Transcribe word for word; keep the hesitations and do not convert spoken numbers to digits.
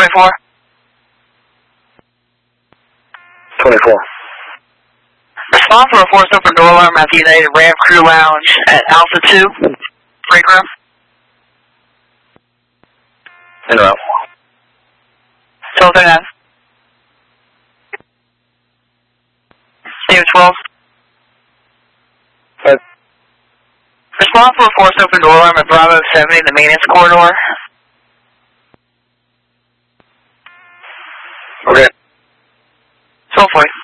twenty-four. twenty-four. Respond for a force open door alarm at the United Ramp Crew Lounge at Alpha two. Break room. Interrupt. twelve thirty-nine. David twelve. Five. Respond for a force open door alarm at Bravo seventy in the maintenance corridor. Okay. twelve forty.